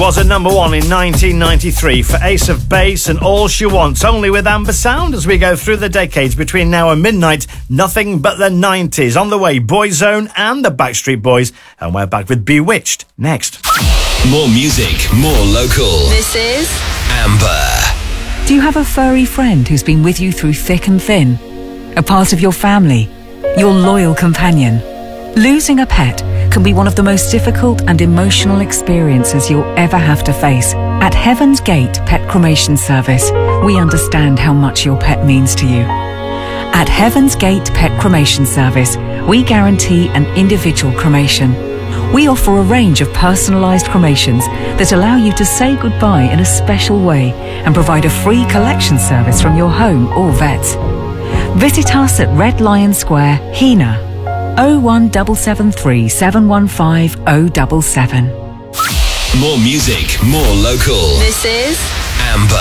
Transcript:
was a number one in 1993 for Ace of Base and All She Wants, only with Amber Sound. As we go through the decades between now and midnight, nothing but the 90s. On the way, Boyzone and the Backstreet Boys, and we're back with Bewitched next. More music, more local. This is Amber. Do you have a furry friend who's been with you through thick and thin? A part of your family? Your loyal companion? Losing a pet can be one of the most difficult and emotional experiences you'll ever have to face. At Heaven's Gate Pet Cremation Service, we understand how much your pet means to you. At Heaven's Gate Pet Cremation Service, we guarantee an individual cremation. We offer a range of personalised cremations that allow you to say goodbye in a special way and provide a free collection service from your home or vets. Visit us at Red Lion Square, Hena, 01773 715 077. More music, more local. This is Amber.